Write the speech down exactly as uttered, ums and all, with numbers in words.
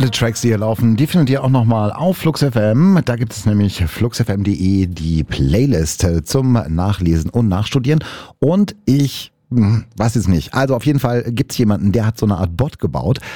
Alle Tracks, die hier laufen, die findet ihr auch nochmal auf Flux F M. Da gibt es nämlich fluxfm punkt de die Playlist zum Nachlesen und Nachstudieren. Und ich hm, weiß jetzt nicht. Also auf jeden Fall gibt es jemanden, der hat so eine Art Bot gebaut.